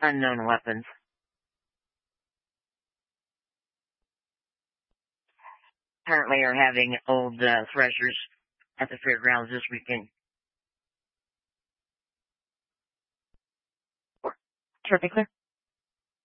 unknown weapons. Apparently are having old threshers at the fairgrounds this weekend. Terrifically.